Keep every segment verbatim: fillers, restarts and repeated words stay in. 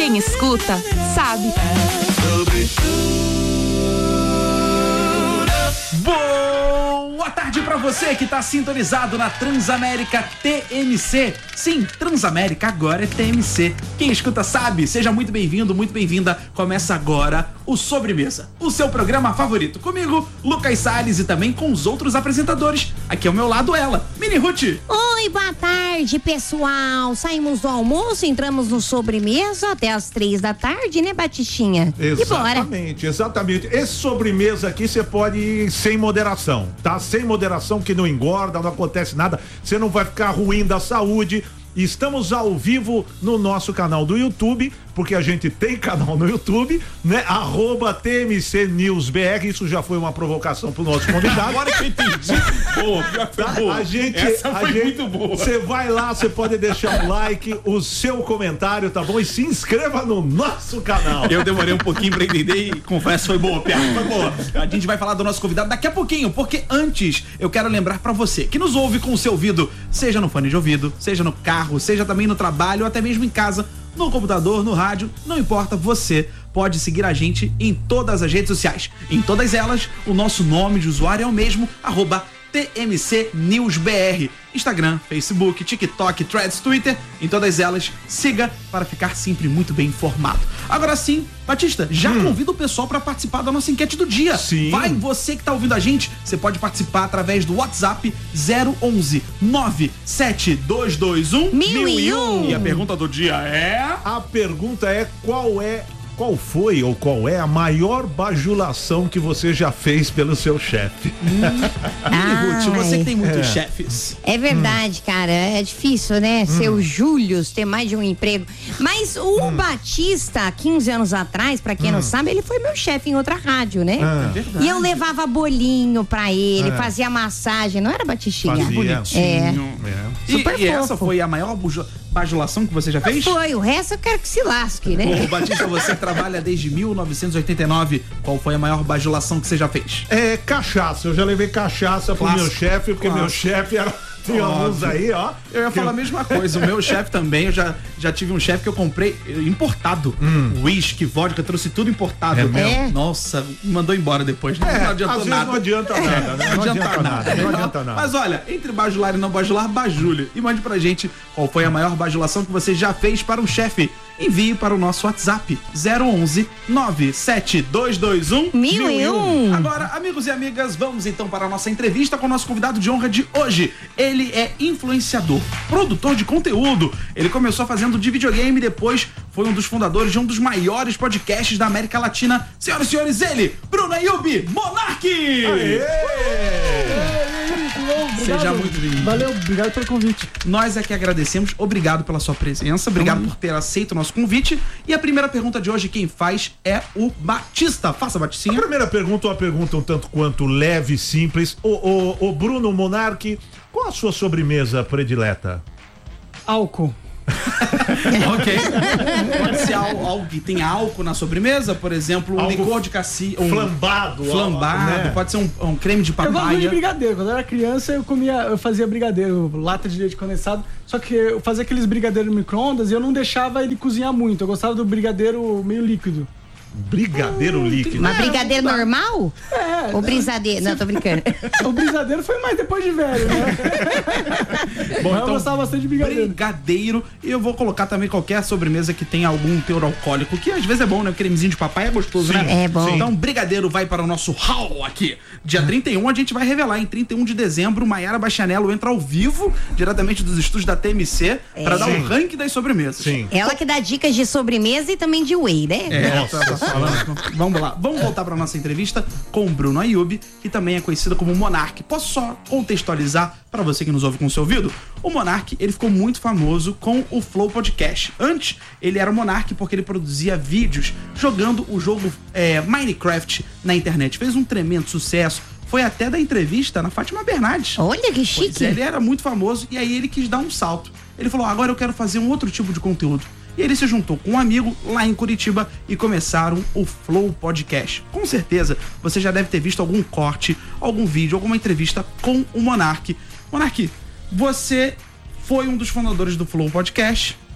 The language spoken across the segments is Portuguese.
Quem escuta, sabe. Boa tarde pra você que tá sintonizado na Transamérica T M C. Sim, Transamérica agora é T M C. Quem escuta sabe. Seja muito bem-vindo, muito bem-vinda. Começa agora o Sobremesa, o seu programa favorito. Comigo, Lucas Salles, e também com os outros apresentadores. Aqui ao meu lado ela, Mini Ruth. Oi, boa tarde, pessoal. Saímos do almoço, entramos no Sobremesa até as três da tarde, né, Batistinha? Exatamente, exatamente. Esse sobremesa aqui você pode ir sem moderação, tá? Sem moderação, que não engorda, não acontece nada, você não vai ficar ruim da saúde. Estamos ao vivo no nosso canal do YouTube, porque a gente tem canal no YouTube, né? Arroba T M C News B R. Isso já foi uma provocação pro nosso convidado. Agora que eu entendi. Boa, pior que foi boa. A gente, Essa a foi gente, muito boa. Você vai lá, você pode deixar um like, o seu comentário, tá bom? E se inscreva no nosso canal. Eu demorei um pouquinho pra entender e confesso, foi boa, piada, foi boa. A gente vai falar do nosso convidado daqui a pouquinho, porque antes eu quero lembrar pra você que nos ouve com o seu ouvido, seja no fone de ouvido, seja no carro, seja também no trabalho ou até mesmo em casa, no computador, no rádio, não importa, você pode seguir a gente em todas as redes sociais. Em todas elas, o nosso nome de usuário é o mesmo, arroba T M C News B R. Instagram, Facebook, TikTok, Threads, Twitter, em todas elas, siga para ficar sempre muito bem informado. Agora sim, Batista, já hum. convida o pessoal para participar da nossa enquete do dia. Sim. Vai, você que tá ouvindo a gente, você pode participar através do WhatsApp zero onze nove sete dois dois um mil e um. E a pergunta do dia é... A pergunta é qual é... Qual foi ou qual é a maior bajulação que você já fez pelo seu chefe? Hum. Ruth, você que tem muitos é. chefes. É verdade, hum. cara. É difícil, né? Hum. Ser o Július, ter mais de um emprego. Mas o hum. Batista, quinze anos atrás, pra quem hum. não sabe, ele foi meu chefe em outra rádio, né? É verdade. E eu levava bolinho pra ele, é. fazia massagem. Não era, Batistinha? Fazia. Bonitinho. É. É. Super e, e essa foi a maior bajulação que você já fez? Não foi. O resto eu quero que se lasque, né? Ô, Batista, você trabalha desde mil novecentos e oitenta e nove. Qual foi a maior bajulação que você já fez? É, cachaça. Eu já levei cachaça pro meu chefe, porque Clássico. meu chefe era... Tem alguns aí, ó. Eu ia falar a mesma coisa. O meu chefe também, eu já, já tive um chefe que eu comprei importado. Whisky, hum. vodka, trouxe tudo importado. É mesmo? Nossa, me mandou embora depois. Né? É, não adiantou às nada. Vezes não adianta nada, né? Não, não adianta, adianta nada. nada. Não adianta nada. Mas olha, entre bajular e não bajular, bajule. E mande pra gente qual foi a maior bajulação que você já fez para um chefe. Envie para o nosso WhatsApp zero onze nove sete dois dois um mil e um. Agora, amigos e amigas, vamos então para a nossa entrevista com o nosso convidado de honra de hoje. Ele é influenciador, produtor de conteúdo. Ele começou fazendo de videogame e depois foi um dos fundadores de um dos maiores podcasts da América Latina. Senhoras e senhores, ele, Bruno Ayub Monark! Aê! Seja muito bem-vindo. Valeu, obrigado pelo convite. Nós é que agradecemos, obrigado pela sua presença, obrigado hum. por ter aceito o nosso convite. E a primeira pergunta de hoje, quem faz é o Batista. Faça, Batistinha. A primeira pergunta é uma pergunta um tanto quanto leve e simples. O, o, o Bruno Monark, qual a sua sobremesa predileta? Álcool. Ok. Pode ser algo, algo que tem álcool na sobremesa, por exemplo, um licor de caci... Um flambado. Flambado, né? Pode ser um, um creme de papaya. Eu gosto de brigadeiro. Quando eu era criança, eu comia, eu fazia brigadeiro, lata de leite condensado. Só que eu fazia aqueles brigadeiros no micro-ondas e eu não deixava ele cozinhar muito. Eu gostava do brigadeiro meio líquido. Brigadeiro hum, líquido. Mas brigadeiro é, normal? É. Ou brisadeiro? Não, tô brincando. O brisadeiro foi mais depois de velho, né? Bom, eu então, gostava bastante de brigadeiro. Brigadeiro. E eu vou colocar também qualquer sobremesa que tenha algum teor alcoólico, que às vezes é bom, né? O cremezinho de papai é gostoso, sim, né? É bom. Sim. Então, brigadeiro vai para o nosso hall aqui. Dia trinta e um a gente vai revelar. Em trinta e um de dezembro, Maiara Bastianello entra ao vivo, diretamente dos estúdios da T M C, é. para dar um ranking das sobremesas. Sim. Ela que dá dicas de sobremesa e também de whey, né? É, Nossa, tá falando. Vamos lá, vamos voltar para nossa entrevista com o Bruno Ayub, que também é conhecido como Monark. Posso só contextualizar para você que nos ouve com o seu ouvido? O Monark, ele ficou muito famoso com o Flow Podcast. Antes, ele era o Monark porque ele produzia vídeos jogando o jogo é, Minecraft na internet. Fez um tremendo sucesso. Foi até da entrevista na Fátima Bernardes. Olha que chique. Pois é, ele era muito famoso e aí ele quis dar um salto. Ele falou, agora eu quero fazer um outro tipo de conteúdo. E ele se juntou com um amigo lá em Curitiba e começaram o Flow Podcast. Com certeza, você já deve ter visto algum corte, algum vídeo, alguma entrevista com o Monark. Monark, você foi um dos fundadores do Flow Podcast,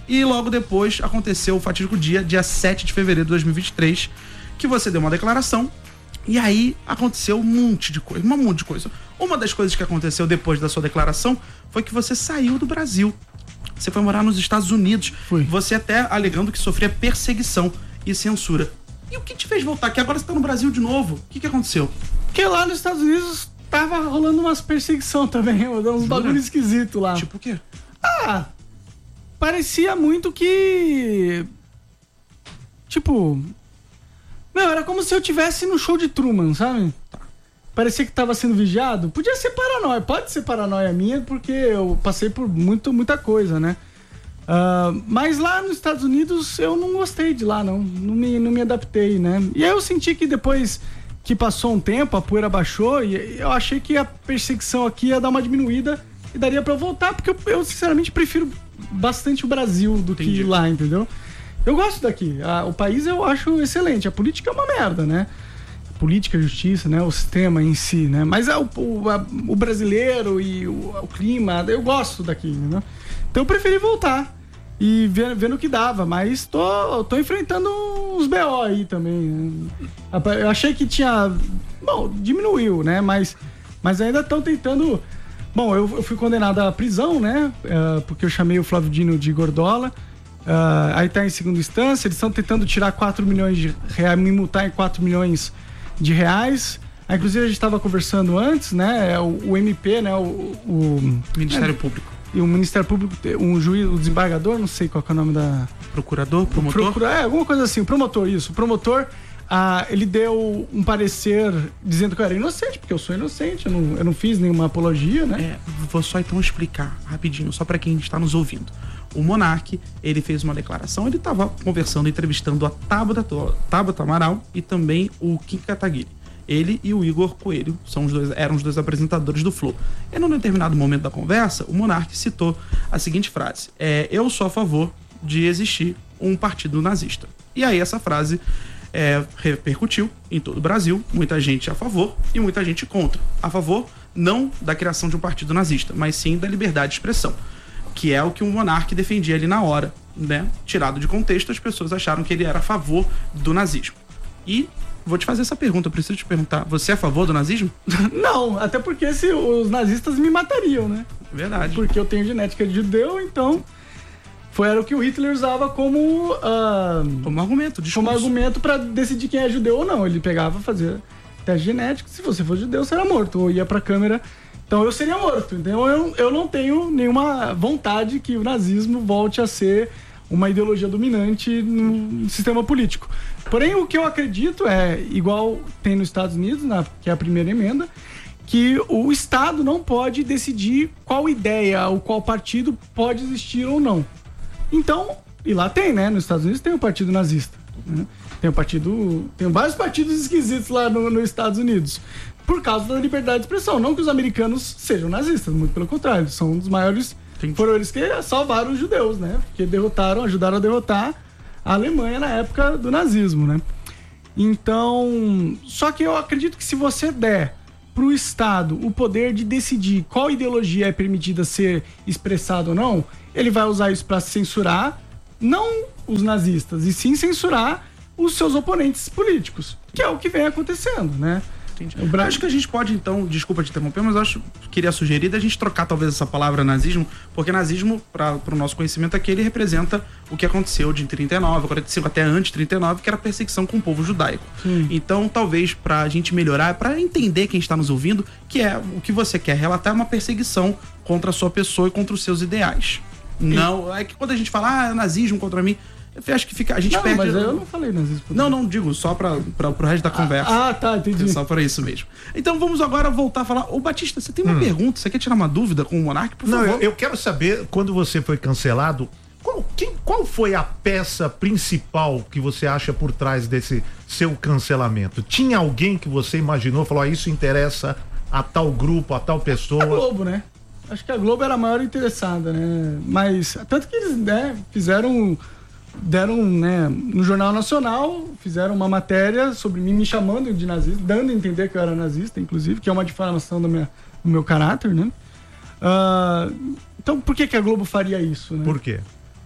E logo depois aconteceu o fatídico dia, dia sete de fevereiro de dois mil e vinte e três, que você deu uma declaração e aí aconteceu um monte de coisa, um monte de coisa. Uma das coisas que aconteceu depois da sua declaração foi que você saiu do Brasil. Você foi morar nos Estados Unidos. Fui. Você até alegando que sofria perseguição e censura. E o que te fez voltar? Que agora você tá no Brasil de novo. O que que aconteceu? Porque lá nos Estados Unidos tava rolando umas perseguição também, uns bagulho esquisito lá. Tipo o quê? Ah, parecia muito que... Tipo... Não, era como se eu tivesse no show de Truman, sabe? Parecia que tava sendo vigiado. Podia ser paranoia, pode ser paranoia minha, porque eu passei por muito, muita coisa, né? Uh, mas lá nos Estados Unidos eu não gostei de lá, não. Não me, não me adaptei, né? E aí eu senti que depois que passou um tempo, a poeira baixou e eu achei que a perseguição aqui ia dar uma diminuída e daria pra eu voltar, porque eu, eu sinceramente prefiro bastante o Brasil do Entendi. que lá, entendeu? Eu gosto daqui. A, o país eu acho excelente. A política é uma merda, né? A política, a justiça, né? O sistema em si, né? Mas é o, o, a, o brasileiro e o, o clima, eu gosto daqui, né? Então eu preferi voltar e ver, vendo o que dava, mas tô, tô enfrentando uns B O aí também, né? Eu achei que tinha... Bom, diminuiu, né? Mas, mas ainda estão tentando... Bom, eu, eu fui condenado à prisão, né? Uh, porque eu chamei o Flávio Dino de gordola. Uh, aí tá em segunda instância, eles estão tentando tirar quatro milhões de reais, me multar em quatro milhões de reais. Aí, inclusive, a gente estava conversando antes, né? O, o M P, né? O, o Ministério é, Público. E o Ministério Público, um juiz, o desembargador, não sei qual que é o nome da... Procurador, promotor? Procura, é, alguma coisa assim, o promotor, isso. O promotor, ah, ele deu um parecer dizendo que eu era inocente, porque eu sou inocente, eu não, eu não fiz nenhuma apologia, né? É, vou só então explicar rapidinho, só para quem está nos ouvindo. O Monark, ele fez uma declaração, ele estava conversando, entrevistando a Tabata, Tabata Amaral e também o Kim Kataguiri. Ele e o Igor Coelho são os dois, eram os dois apresentadores do Flow. E num determinado momento da conversa, o Monark citou a seguinte frase: é, eu sou a favor de existir um partido nazista. E aí essa frase é, repercutiu em todo o Brasil, muita gente a favor e muita gente contra. A favor não da criação de um partido nazista, mas sim da liberdade de expressão, que é o que o Monark defendia ali na hora, né? Tirado de contexto, as pessoas acharam que ele era a favor do nazismo. E vou te fazer essa pergunta, eu preciso te perguntar, você é a favor do nazismo? Não, até porque se os nazistas me matariam, né? Verdade. Porque eu tenho genética de judeu, então foi era o que o Hitler usava como uh, como argumento, discurso. como argumento para decidir quem é judeu ou não. Ele pegava, fazia teste genético, se você for judeu, você era morto, ou ia pra câmera. Então eu seria morto. Então eu, eu não tenho nenhuma vontade que o nazismo volte a ser uma ideologia dominante no sistema político. Porém, o que eu acredito é, igual tem nos Estados Unidos, na, que é a primeira emenda, que o Estado não pode decidir qual ideia ou qual partido pode existir ou não. Então, e lá tem, né? Nos Estados Unidos tem o partido nazista, né? Tem o partido... Tem vários partidos esquisitos lá no, nos Estados Unidos. Por causa da liberdade de expressão. Não que os americanos sejam nazistas, muito pelo contrário. Eles são um dos maiores... Entendi. Foram eles que salvaram os judeus, né? Porque derrotaram, ajudaram a derrotar a Alemanha na época do nazismo, né? Então... Só que eu acredito que se você der pro Estado o poder de decidir qual ideologia é permitida ser expressada ou não, ele vai usar isso para censurar, não os nazistas, e sim censurar os seus oponentes políticos, que é o que vem acontecendo, né? Eu Bra... acho que a gente pode, então, desculpa te interromper, mas eu acho que queria sugerir da gente trocar talvez essa palavra nazismo, porque nazismo, para o nosso conhecimento aqui, ele representa o que aconteceu de trinta e nove, quarenta e cinco até antes de trinta e nove, que era a perseguição com o povo judaico. Sim. Então, talvez, para a gente melhorar, para entender quem está nos ouvindo, que é o que você quer relatar, uma perseguição contra a sua pessoa e contra os seus ideais. Sim. Não, é que quando a gente fala, ah, nazismo contra mim, eu acho que fica, a gente não, perde... mas eu não falei nazismo. Não, não, digo, só para o resto da conversa. Ah, ah, tá, entendi. Só para isso mesmo. Então vamos agora voltar a falar. Ô Batista, você tem uma hum. pergunta? Você quer tirar uma dúvida com o Monark, por não, favor? Eu, eu quero saber, quando você foi cancelado, qual, quem, qual foi a peça principal que você acha por trás desse seu cancelamento? Tinha alguém que você imaginou, falou, ah, isso interessa a tal grupo, a tal pessoa? A Globo, né? Acho que a Globo era a maior interessada, né? Mas, tanto que eles, né, fizeram... deram, né, no Jornal Nacional, fizeram uma matéria sobre mim, me chamando de nazista, dando a entender que eu era nazista, inclusive, que é uma difamação do meu, do meu caráter, né? Uh, então, por que que a Globo faria isso, né? Por quê?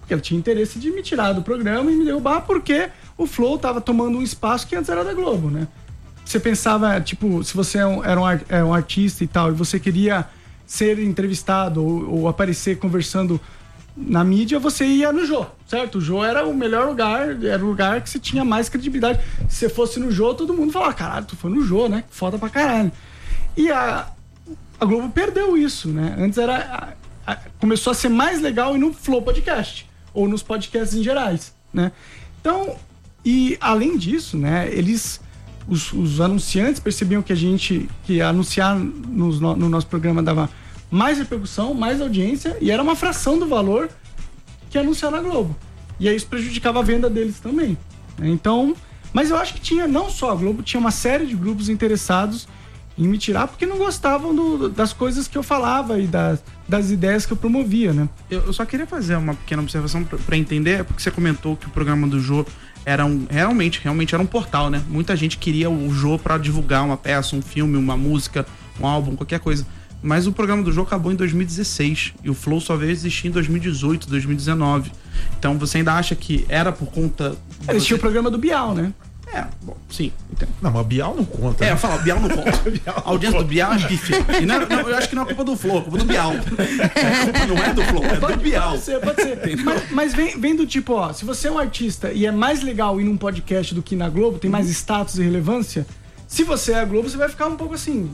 Porque ela tinha interesse de me tirar do programa e me derrubar porque o Flow tava tomando um espaço que antes era da Globo, né? Você pensava, tipo, se você é um, era um, art, é um artista e tal, e você queria ser entrevistado ou, ou aparecer conversando na mídia, você ia no Jô, certo? O Jô era o melhor lugar, era o lugar que você tinha mais credibilidade. Se você fosse no Jô, todo mundo falava, caralho, tu foi no Jô, né? Foda pra caralho. E a, a Globo perdeu isso, né? Antes era... A, a, começou a ser mais legal ir no Flow Podcast, ou nos podcasts em gerais, né? Então, e além disso, né, eles... Os, os anunciantes percebiam que a gente, que anunciar nos, no, no nosso programa dava mais repercussão, mais audiência, e era uma fração do valor que anunciar na Globo. E aí isso prejudicava a venda deles também, né? Então, mas eu acho que tinha, não só a Globo, tinha uma série de grupos interessados em me tirar porque não gostavam do, das coisas que eu falava e das, das ideias que eu promovia, né? Eu, eu só queria fazer uma pequena observação para entender, porque você comentou que o programa do Jô era um, realmente, realmente era um portal, né? Muita gente queria o Jô para divulgar uma peça, um filme, uma música, um álbum, qualquer coisa. Mas o programa do Jô acabou em dois mil e dezesseis e o Flow só veio existir em dois mil e dezoito, dois mil e dezenove. Então você ainda acha que era por conta... Existia você... o programa do Bial, né? É, bom, sim, entendo. Não, mas Bial não conta. É, né? eu falo, Bial não conta. A audiência do Bial é bife. E não, não, eu acho que não é culpa do Flow, é culpa do Bial. A culpa não é do Flow, é Pode, do Bial. pode ser, pode ser. Mas, mas vem, vem do tipo, ó, se você é um artista e é mais legal ir num podcast do que na Globo, tem mais status e relevância, se você é a Globo, você vai ficar um pouco assim...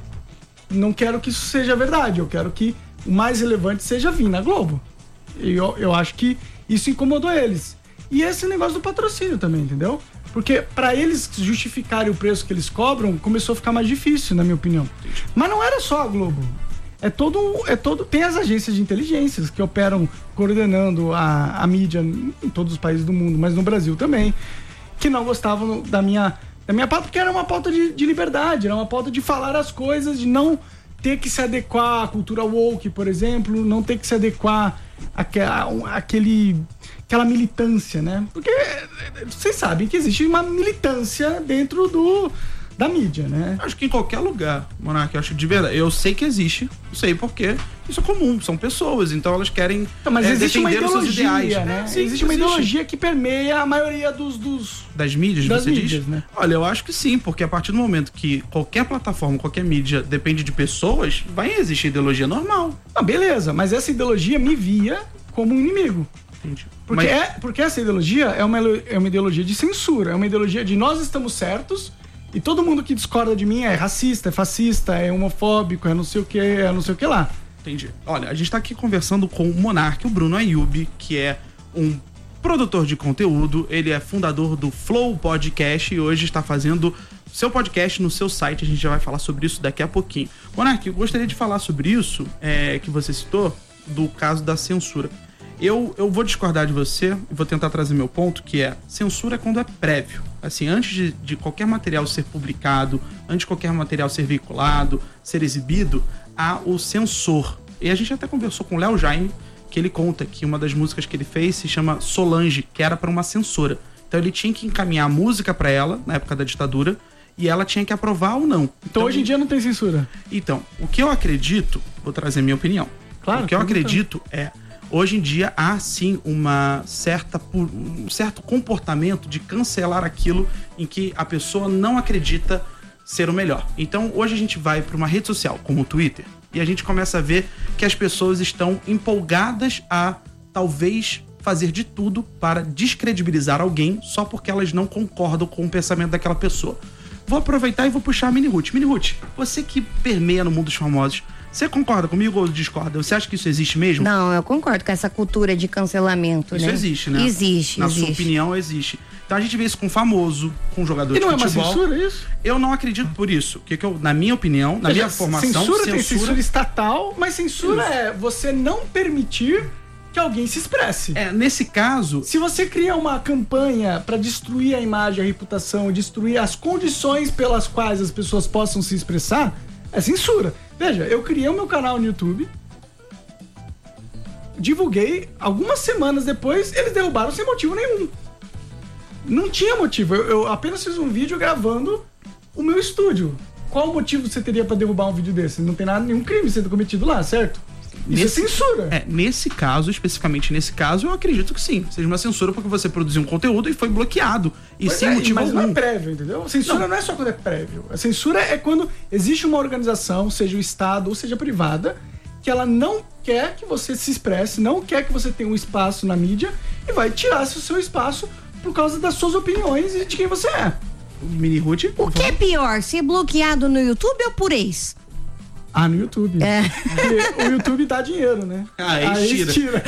Não quero que isso seja verdade, eu quero que o mais relevante seja vir na Globo. E eu, eu acho que isso incomodou eles. E esse negócio do patrocínio também, entendeu? Porque pra eles justificarem o preço que eles cobram, começou a ficar mais difícil, na minha opinião. Mas não era só a Globo. É todo, é todo, tem as agências de inteligências que operam coordenando a, a mídia em todos os países do mundo, mas no Brasil também, que não gostavam da minha, da minha pauta, porque era uma pauta de, de liberdade, era uma pauta de falar as coisas, de não ter que se adequar à cultura woke, por exemplo, não ter que se adequar àquela, àquele... aquela militância, né? Porque vocês sabem que existe uma militância dentro do, da mídia, né? Acho que em qualquer lugar, Monark, eu acho de verdade. Eu sei que existe, não sei porquê. Isso é comum, são pessoas, então elas querem então, mas é, existe uma defender os seus ideologia, ideais. né? Sim, existe uma ideologia que permeia a maioria dos... dos... Das mídias, das você mídias, diz? Né? Olha, eu acho que sim, porque a partir do momento que qualquer plataforma, qualquer mídia depende de pessoas, vai existir ideologia normal. Ah, beleza, mas essa ideologia me via como um inimigo. Entendi. Porque, Mas... é, porque essa ideologia é uma, é uma ideologia de censura, é uma ideologia de nós estamos certos e todo mundo que discorda de mim é racista, é fascista, é homofóbico, é não sei o que, é não sei o que lá. Entendi. Olha, a gente tá aqui conversando com o Monark, o Bruno Ayub, que é um produtor de conteúdo, ele é fundador do Flow Podcast e hoje está fazendo seu podcast no seu site, a gente já vai falar sobre isso daqui a pouquinho. Monark, eu gostaria de falar sobre isso, é, que você citou, do caso da censura. Eu, eu vou discordar de você e vou tentar trazer meu ponto, que é censura é quando é prévio. Assim, antes de, de qualquer material ser publicado, antes de qualquer material ser veiculado, ser exibido, há o censor. E a gente até conversou com o Léo Jaime, que ele conta que uma das músicas que ele fez se chama Solange, que era para uma censora. Então ele tinha que encaminhar a música para ela, na época da ditadura, e ela tinha que aprovar ou não. Então, então hoje em dia não tem censura. Então, o que eu acredito, vou trazer minha opinião. Claro. O que eu acredito é... Hoje em dia há sim uma certa, um certo comportamento de cancelar aquilo em que a pessoa não acredita ser o melhor. Então hoje a gente vai para uma rede social como o Twitter e a gente começa a ver que as pessoas estão empolgadas a talvez fazer de tudo para descredibilizar alguém só porque elas não concordam com o pensamento daquela pessoa. Vou aproveitar e vou puxar a Mini Ruth. Mini Ruth, você que permeia no mundo dos famosos, você concorda comigo ou discorda? Você acha que isso existe mesmo? Não, eu concordo com essa cultura de cancelamento, isso né? Isso existe, né? Existe, Na existe. sua opinião, existe. Então a gente vê isso com famoso, com jogador e de não futebol. É uma censura isso? Eu não acredito por isso. Que que eu, na minha opinião, na Veja, minha formação, censura, censura tem censura estatal, mas censura isso. É você não permitir que alguém se expresse. É, nesse caso... Se você cria uma campanha para destruir a imagem, a reputação, destruir as condições pelas quais as pessoas possam se expressar, é censura. Veja, eu criei o meu canal no YouTube, divulguei, algumas semanas depois, eles derrubaram sem motivo nenhum. Não tinha motivo, eu, eu apenas fiz um vídeo gravando o meu estúdio. Qual o motivo você teria para derrubar um vídeo desse? Não tem nada, nenhum crime sendo cometido lá, certo? Nesse, isso é censura. É, nesse caso, especificamente nesse caso, eu acredito que sim. Seja uma censura porque você produziu um conteúdo e foi bloqueado. E Pois sem é, motivo mas algum. não é prévio, entendeu? Censura não. não é só quando é prévio. A censura é quando existe uma organização, seja o Estado ou seja privada, que ela não quer que você se expresse, não quer que você tenha um espaço na mídia e vai tirar o seu espaço por causa das suas opiniões e de quem você é. Mini Ruth? O que é pior, ser bloqueado no YouTube ou por ex? Ah, no YouTube. É. Porque o YouTube dá dinheiro, né? Ah, ex tira.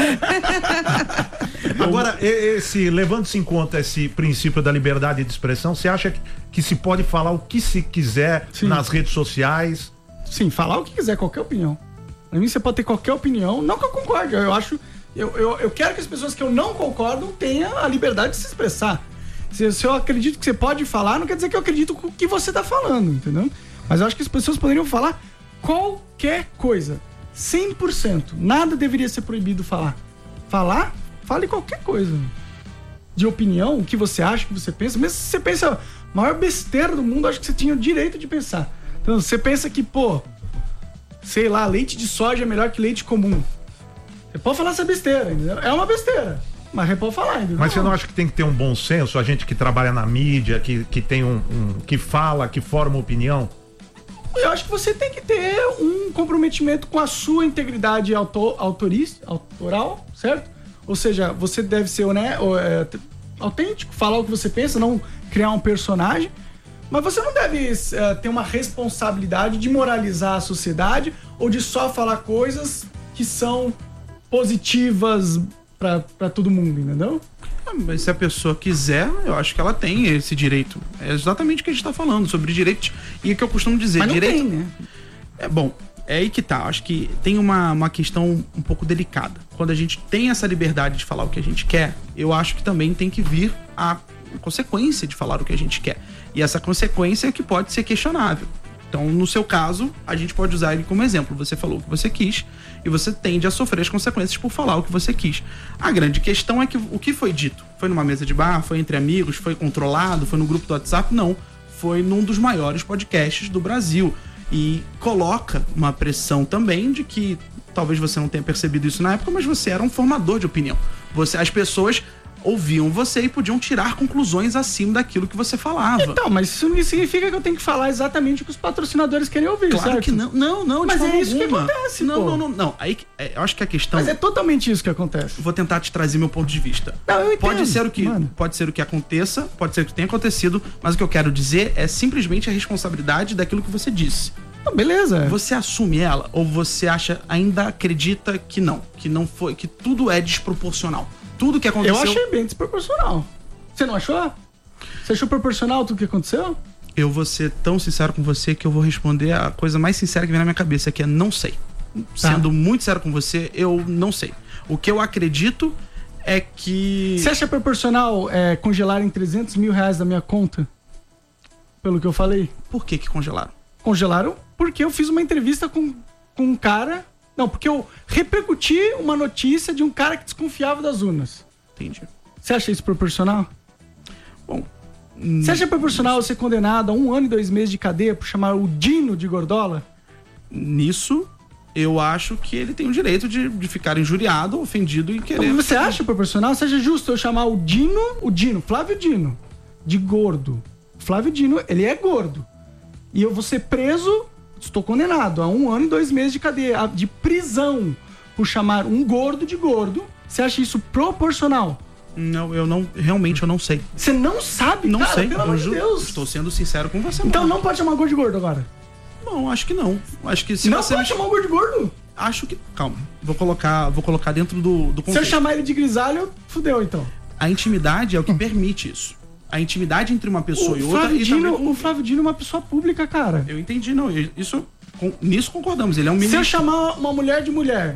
Agora, esse, levando-se em conta esse princípio da liberdade de expressão, você acha que, que se pode falar o que se quiser Sim. nas redes sociais? Sim, falar o que quiser, qualquer opinião. Pra mim, você pode ter qualquer opinião, não que eu concorde, eu acho... Eu, eu, eu quero que as pessoas que eu não concordo tenham a liberdade de se expressar. Se, se eu acredito que você pode falar, não quer dizer que eu acredito com o que você tá falando, entendeu? Mas eu acho que as pessoas poderiam falar qualquer coisa. cem por cento. Nada deveria ser proibido falar. Falar, fale qualquer coisa. De opinião, o que você acha, o que você pensa. Mesmo se você pensa a maior besteira do mundo, acho que você tinha o direito de pensar. Então, você pensa que, pô, sei lá, leite de soja é melhor que leite comum. Você pode falar essa besteira, entendeu? É uma besteira, mas você pode falar, entendeu? Mas você não acha que tem que ter um bom senso, a gente que trabalha na mídia, que, que tem um, um que fala, que forma opinião? Eu acho que você tem que ter um comprometimento com a sua integridade auto, autorista, autoral, certo? Ou seja, você deve ser né, é, autêntico, falar o que você pensa, não criar um personagem. Mas você não deve é, ter uma responsabilidade de moralizar a sociedade ou de só falar coisas que são positivas pra, pra todo mundo, entendeu? Ah, mas se a pessoa quiser, eu acho que ela tem esse direito. É exatamente o que a gente tá falando, sobre direitos. E o que eu costumo dizer, Mas não direito... tem, né? É bom, é aí que tá. Acho que tem uma, uma questão um pouco delicada. Quando a gente tem essa liberdade de falar o que a gente quer, eu acho que também tem que vir a consequência de falar o que a gente quer. E essa consequência é que pode ser questionável. Então, no seu caso, a gente pode usar ele como exemplo. Você falou o que você quis e você tende a sofrer as consequências por falar o que você quis. A grande questão é que o que foi dito? Foi numa mesa de bar? Foi entre amigos? Foi controlado? Foi no grupo do WhatsApp? Não. Foi num dos maiores podcasts do Brasil. E coloca uma pressão também de que talvez você não tenha percebido isso na época, mas você era um formador de opinião. Você, as pessoas ouviam você e podiam tirar conclusões acima daquilo que você falava. Então, mas isso não significa que eu tenho que falar exatamente o que os patrocinadores querem ouvir, Claro certo? que não. Não, não, de Mas forma é isso que alguma. acontece, Não, pô. não, não, não. Aí, é, eu acho que a questão... Mas é totalmente isso que acontece. Vou tentar te trazer meu ponto de vista. Não, eu entendo, pode ser o que mano. pode ser o que aconteça, pode ser o que tenha acontecido, mas o que eu quero dizer é simplesmente a responsabilidade daquilo que você disse. Não, beleza. Você assume ela ou você acha, ainda acredita que não, que não foi, que tudo é desproporcional? Tudo que aconteceu... Eu achei bem desproporcional. Você não achou? Você achou proporcional tudo que aconteceu? Eu vou ser tão sincero com você que eu vou responder a coisa mais sincera que vem na minha cabeça, que é não sei. Tá. Sendo muito sincero com você, eu não sei. O que eu acredito é que... Você acha proporcional é, congelarem trezentos mil reais da minha conta? Pelo que eu falei? Por que que congelaram? Congelaram porque eu fiz uma entrevista com, com um cara... Não, porque eu repercuti uma notícia de um cara que desconfiava das urnas. Entendi. Você acha isso proporcional? Bom... Você acha proporcional ser condenado a um ano e dois meses de cadeia por chamar o Dino de Gordola? Nisso, eu acho que ele tem o direito de, de ficar injuriado, ofendido e querer... Então, você acha proporcional? Você acha justo eu chamar o Dino, o Dino, Flávio Dino, de gordo? Flávio Dino, ele é gordo. E eu vou ser preso, estou condenado a um ano e dois meses de cadeia, de prisão, por chamar um gordo de gordo. Você acha isso proporcional? Não, eu não... Realmente, eu não sei. Você não sabe, Não cara, sei. pelo eu amor de ju- Deus. Estou sendo sincero com você. Então mano. não pode chamar gordo de gordo agora. Não, acho que não. Acho que se não você... pode chamar um gordo de gordo? Acho que... Calma. Vou colocar, vou colocar dentro do, do Se eu contexto. chamar ele de grisalho, fudeu então. A intimidade é o que permite isso. A intimidade entre uma pessoa e O outra... Flávio, e Dino, também com- o Flávio Dino é uma pessoa pública, cara. Eu entendi, não. eu- Isso, com- nisso concordamos. Ele é um Se ministro. eu chamar uma mulher de mulher,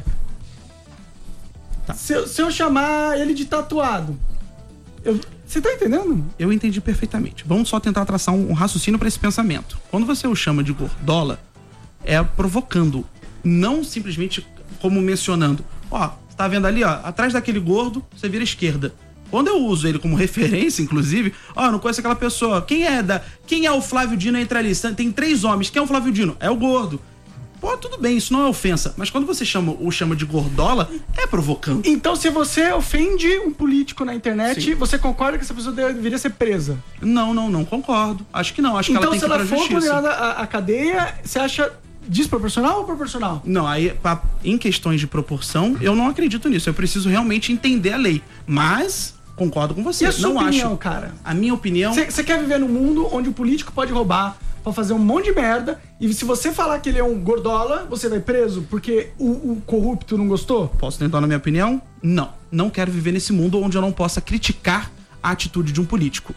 Tá. se, eu, se eu chamar ele de tatuado, eu- você tá entendendo? Eu entendi perfeitamente. Vamos só tentar traçar um, um raciocínio para esse pensamento. Quando você o chama de gordola, é provocando, não simplesmente como mencionando. Ó, você tá vendo ali, ó, atrás daquele gordo, você vira esquerda. Quando eu uso ele como referência, inclusive, ó, eu não conheço aquela pessoa. Quem é da, quem é o Flávio Dino entre ali? Tem três homens. Quem é o Flávio Dino? É o gordo. pô, tudo bem, isso não é ofensa. Mas quando você chama, o chama de gordola, é provocando. Então, se você ofende um político na internet, Sim. você concorda que essa pessoa deveria ser presa? Não, não, não concordo. Acho que não. Acho que Então, ela tem se que ir ela pra for justiça. condenada à à cadeia, você acha desproporcional ou proporcional? Não, aí pra- em questões de proporção, eu não acredito nisso. Eu preciso realmente entender a lei. Mas concordo com você. E a sua não opinião, acho. cara? A minha opinião. Você quer viver num mundo onde o político pode roubar, pode fazer um monte de merda, e se você falar que ele é um gordola, você vai preso porque o, o corrupto não gostou? Posso tentar na minha opinião? Não. Não quero viver nesse mundo onde eu não possa criticar a atitude de um político.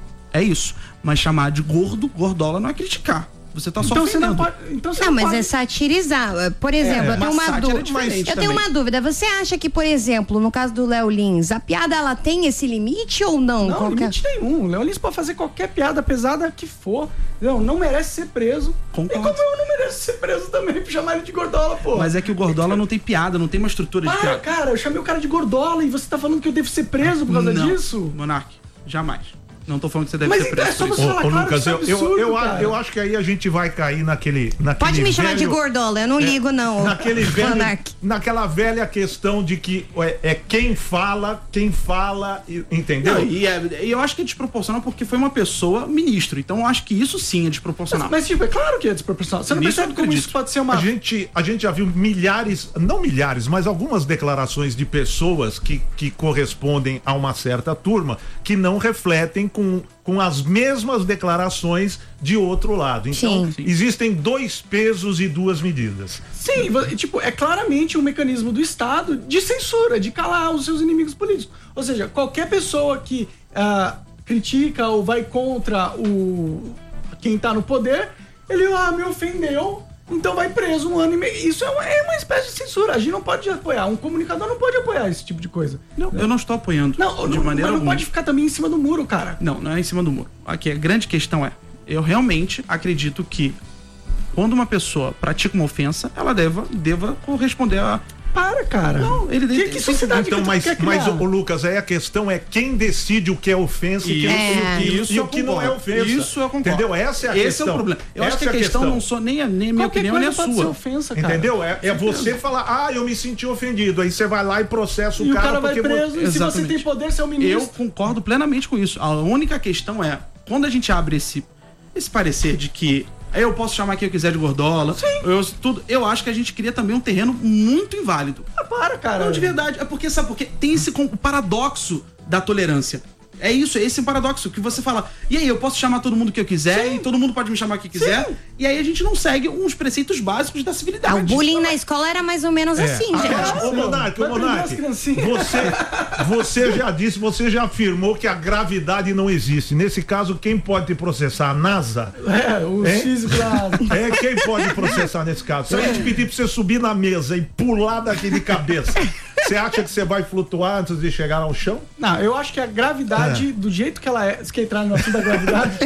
É isso. Mas chamar de gordo, gordola, não é criticar. Você tá só Então você ofendendo. não pode. Então você Não, não mas pode... é satirizar. Por exemplo, É, eu tenho uma uma sátira dúvida. é diferente Eu tenho também. uma dúvida. Você acha que, por exemplo, no caso do Léo Lins, a piada ela tem esse limite ou não? Não, Qualquer- limite nenhum. O Léo Lins pode fazer qualquer piada pesada que for. Não, não merece ser preso. Concordo. E como eu não mereço ser preso também por chamar ele de gordola, pô. Mas é que o gordola não tem piada, não tem uma estrutura de Para, piada. cara, eu chamei o cara de gordola e você tá falando que eu devo ser preso por causa Não, disso? Monark, jamais. Não tô falando que você deve Mas ser então preso é só por você isso. falar, Ô, ô, claro, Lucas, isso é eu, eu, absurdo, eu, cara. eu acho que aí a gente vai cair naquele, naquele Pode me chamar de velho- gordola, eu não ligo, não. Naquele velho, Monark. naquela velha questão de que é, é quem fala, quem fala, e- entendeu? Não, e, é- e eu acho que é desproporcional porque foi uma pessoa ministro. Então eu acho que isso sim é desproporcional. Mas, tipo, é claro que é desproporcional. Você não Nisso percebe eu como acredito. isso pode ser uma... A gente, a gente já viu milhares, não milhares, mas algumas declarações de pessoas que, que correspondem a uma certa turma que não refletem com, com as mesmas declarações de outro lado. Então, Sim. existem dois pesos e duas medidas. Sim, vo- tipo, é claramente um mecanismo do Estado de censura, de calar os seus inimigos políticos. Ou seja, qualquer pessoa que ah, critica ou vai contra o quem tá no poder, ele, ah, me ofendeu, então vai preso um ano e meio. Isso é uma, é uma espécie de censura. A gente não pode apoiar. Um comunicador não pode apoiar esse tipo de coisa. Não, eu não estou apoiando Não, de não, maneira mas não alguma. pode ficar também em cima do muro, cara. Não, não é em cima do muro. Aqui a grande questão é, eu realmente acredito que quando uma pessoa pratica uma ofensa, ela deva, deva corresponder a... Para, cara. Não, ele que, deve- que sociedade Então, que tu mas, quer criar? mas o Lucas, aí a questão é quem decide o que é ofensa e, quem- É. e- e- Isso e eu o que não é concordo. ofensa. Isso eu concordo. Entendeu? Essa é a Esse questão. é o problema. Eu Essa acho que é a questão, não só nem a nem a minha Qualquer opinião, nem a coisa pode ser sua. ofensa, cara. Entendeu? É, é você falar, ah, eu me senti ofendido. Aí você vai lá e processa o E o cara, cara vai porque preso, vo- e se você Exatamente. tem poder, você é o Eu ministro. concordo plenamente com isso. A única questão é, quando a gente abre esse, esse parecer de que eu posso chamar quem eu quiser de gordola, eu, tudo, eu acho que a gente cria também um terreno muito inválido. Ah, para, cara. Não, de verdade. É porque, sabe por quê? Tem esse com- o paradoxo da tolerância. É isso, é esse paradoxo que você fala. E aí, eu posso chamar todo mundo que eu quiser, Sim. e todo mundo pode me chamar que quiser. Sim. E aí a gente não segue uns preceitos básicos da civilidade. Ah, o bullying na escola era mais ou menos assim, Ah, gente. Ô, Monark, ô, Vai prender Monark, as criancinhas. você, você já disse, você já afirmou que a gravidade não existe. Nesse caso, quem pode te processar? A NASA? É, o É? X pra... É, quem pode processar nesse caso? Se a gente pedir pra você subir na mesa e pular daqui de cabeça, você acha que você vai flutuar antes de chegar ao chão? Não, eu acho que a gravidade, do jeito que ela é... Você quer entrar no assunto da gravidade?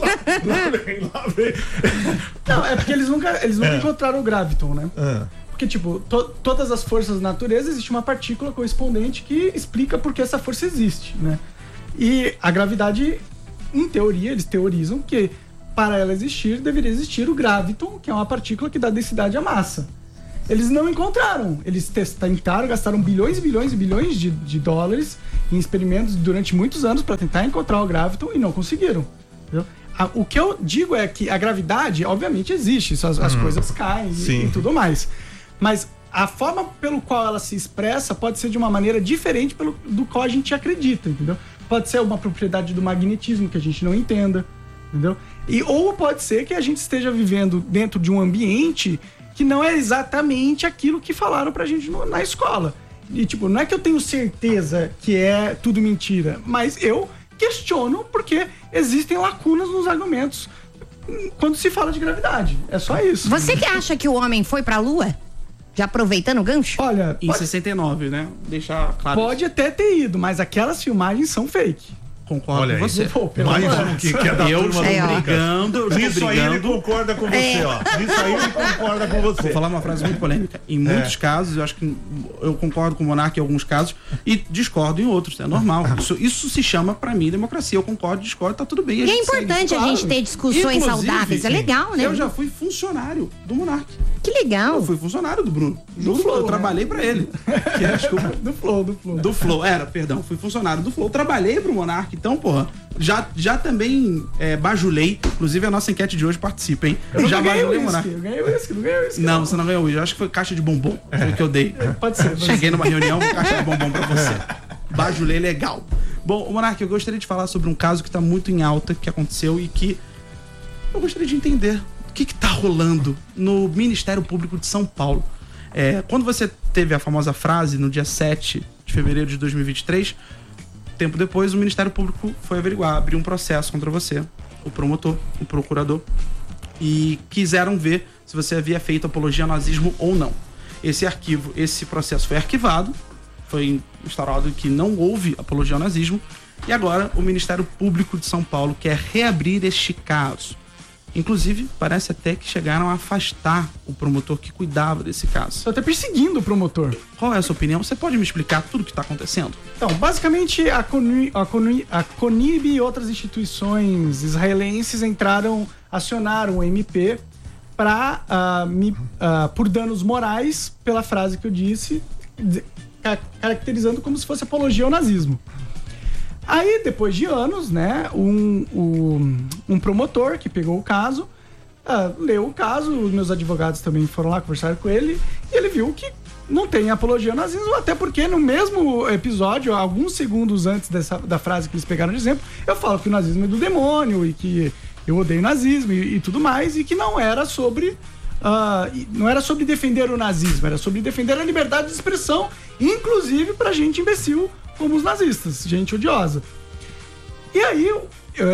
Lá vem, lá vem. Não, é porque eles nunca, eles nunca É. encontraram o graviton, né? Ah, Porque, tipo, to- todas as forças da natureza, existe uma partícula correspondente que explica por que essa força existe, né? E a gravidade, em teoria, eles teorizam que para ela existir, deveria existir o graviton, que é uma partícula que dá densidade à massa. Eles não encontraram. Eles tes- tentaram, gastaram bilhões e bilhões e bilhões de, de dólares em experimentos durante muitos anos para tentar encontrar o graviton e não conseguiram. Entendeu? A- o que eu digo é que a gravidade, obviamente, existe. Isso, as, as coisas caem e, Sim. e tudo mais. Mas a forma pelo qual ela se expressa pode ser de uma maneira diferente pelo, do qual a gente acredita, entendeu? Pode ser uma propriedade do magnetismo que a gente não entenda, entendeu? E, ou pode ser que a gente esteja vivendo dentro de um ambiente que não é exatamente aquilo que falaram pra gente no- na escola. E, tipo, não é que eu tenho certeza que é tudo mentira, mas eu questiono porque existem lacunas nos argumentos quando se fala de gravidade. É só isso. Você que acha que o homem foi pra lua? Já aproveitando o gancho? Olha, Em pode, sessenta e nove, né? Deixar claro. pode até ter ido, mas aquelas filmagens são fake. Concordo Olha com aí. você. Pô, pelo mais amor um de que, que é da Eu turma estou É, ó. do Lucas. brigando, eu estou Nisso aí ele brigando. concorda com você, É. ó. Nisso aí ele concorda com você. Vou falar uma frase muito polêmica. Em muitos casos, eu acho que eu concordo com o Monark em alguns casos e discordo em outros. É normal. Isso, isso se chama, pra mim, democracia. Eu concordo, discordo, tá tudo bem. a E é gente segue. importante a gente ter discussões Inclusive, saudáveis. É legal, né? Eu já fui funcionário do Monark. Que legal. Eu fui funcionário do Bruno. Do Juro, Flow, eu né? trabalhei pra ele. Que é, desculpa. Do Flow, do Flow. Do Flow, era, perdão, fui funcionário do Flow, trabalhei pro Monark, então, porra, já, já também é, bajulei, inclusive a nossa enquete de hoje participa, hein? Eu Já ganhei bajulei o o Monark. uísque, eu ganhei o uísque, não ganhei o uísque. Não, você não ganhou hoje, eu acho que foi caixa de bombom, foi o que eu dei. Pode ser. Pode Cheguei ser. numa reunião, caixa de bombom pra você. Bajulei legal. Bom, Monark, eu gostaria de falar sobre um caso que tá muito em alta, que aconteceu e que eu gostaria de entender o que que tá rolando no Ministério Público de São Paulo. É, quando você teve a famosa frase no dia sete de fevereiro de dois mil e vinte e três, tempo depois o Ministério Público foi averiguar, abriu um processo contra você, o promotor, o procurador, e quiseram ver se você havia feito apologia ao nazismo ou não. Esse arquivo, esse processo foi arquivado, foi instaurado que não houve apologia ao nazismo, e agora o Ministério Público de São Paulo quer reabrir este caso. Inclusive, parece até que chegaram a afastar o promotor que cuidava desse caso. Estou até perseguindo o promotor. Qual é a sua opinião? Você pode me explicar tudo o que está acontecendo? Então, basicamente, a, CONI, a, CONI, a CONIB e outras instituições israelenses entraram, acionaram o M P para, uh, me, uh, por danos morais, pela frase que eu disse, de, ca, caracterizando como se fosse apologia ao nazismo. Aí, depois de anos, né, um, um, um promotor que pegou o caso, uh, leu o caso, os meus advogados também foram lá conversar com ele, e ele viu que não tem apologia ao nazismo, até porque no mesmo episódio, alguns segundos antes dessa, da frase que eles pegaram de exemplo, eu falo que o nazismo é do demônio e que eu odeio o nazismo e, e tudo mais, e que não era sobre... Uh, não era sobre defender o nazismo, era sobre defender a liberdade de expressão, inclusive pra gente imbecil como os nazistas, gente odiosa. E aí, uh,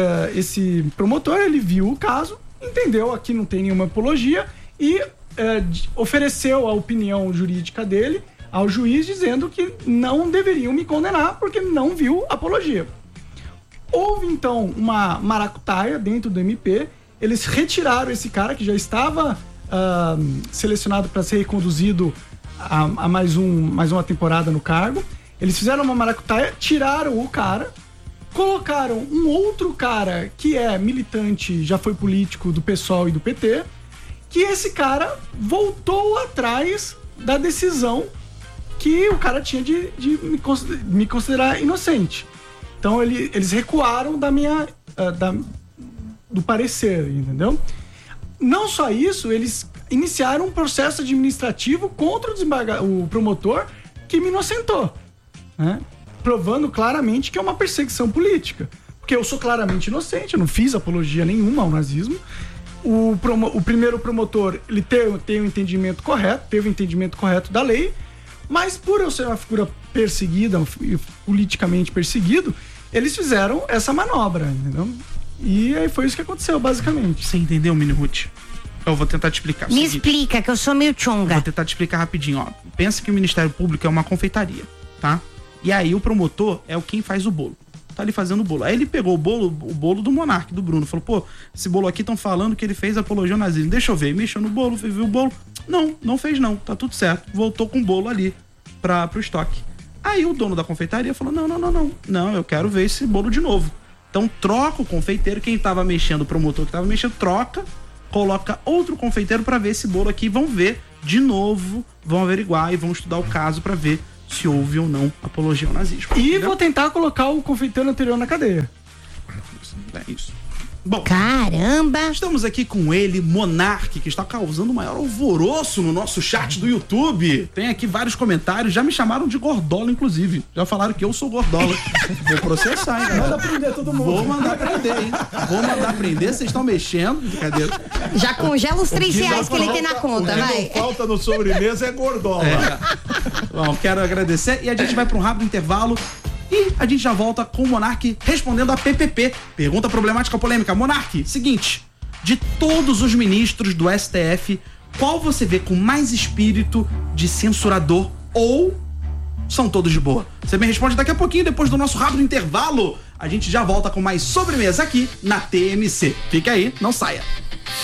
esse promotor, ele viu o caso, entendeu, aqui não tem nenhuma apologia, e uh, ofereceu a opinião jurídica dele ao juiz, dizendo que não deveriam me condenar, porque não viu apologia. Houve, então, uma maracutaia dentro do M P, eles retiraram esse cara que já estava uh, selecionado para ser reconduzido a, a mais, um, mais uma temporada no cargo. Eles fizeram uma maracutaia, tiraram o cara, colocaram um outro cara que é militante, já foi político do PSOL e do P T, que esse cara voltou atrás da decisão que o cara tinha de, de me, consider, me considerar inocente. Então ele, eles recuaram da minha, uh, da, do parecer, entendeu? Não só isso, eles iniciaram um processo administrativo contra o, desembarga, o promotor que me inocentou. Né? Provando claramente que é uma perseguição política. Porque eu sou claramente inocente, eu não fiz apologia nenhuma ao nazismo. O, promo, o primeiro promotor, ele tem, tem o entendimento correto, teve o entendimento correto da lei, mas por eu ser uma figura perseguida, politicamente perseguido, eles fizeram essa manobra, entendeu? E aí foi isso que aconteceu, basicamente. Você entendeu, Mini Ruth? Eu vou tentar te explicar. Me seguinte, explica, que eu sou meio chonga. Vou tentar te explicar rapidinho, ó. Pensa que o Ministério Público é uma confeitaria, tá? E aí o promotor é o quem faz o bolo. Tá ali fazendo o bolo. Aí ele pegou o bolo, o bolo do Monark, do Bruno. Falou, pô, esse bolo aqui estão falando que ele fez apologia ao nazismo. Deixa eu ver. E mexeu no bolo, viu o bolo. Não, não fez não. Tá tudo certo. Voltou com o bolo ali pra, pro estoque. Aí o dono da confeitaria falou, não, não, não, não. Não, eu quero ver esse bolo de novo. Então troca o confeiteiro. Quem tava mexendo, o promotor que tava mexendo, troca. Coloca outro confeiteiro pra ver esse bolo aqui. Vão ver de novo. Vão averiguar e vão estudar o caso pra ver se houve ou não apologia ao nazismo. E entendeu? vou tentar colocar o confeiteiro anterior na cadeia. É isso. Bom, caramba! Estamos aqui com ele, Monark, que está causando o maior alvoroço no nosso chat do YouTube. Tem aqui vários comentários, já me chamaram de gordola, inclusive. Já falaram que eu sou gordola. Vou processar, hein, galera. Manda prender todo mundo. Vou mandar prender, hein? Vou mandar prender, vocês estão mexendo. Brincadeira. Já congela os três reais que ele tem na conta, o que vai. não falta no sobremesa é gordola. É. Bom, quero agradecer e a gente vai para um rápido intervalo. E a gente já volta com o Monark respondendo a P P P. Pergunta problemática polêmica. Monark, seguinte. De todos os ministros do S T F, qual você vê com mais espírito de censurador ou são todos de boa? Você me responde daqui a pouquinho, depois do nosso rápido intervalo. A gente já volta com mais sobremesa aqui na T M C. Fica aí, não saia.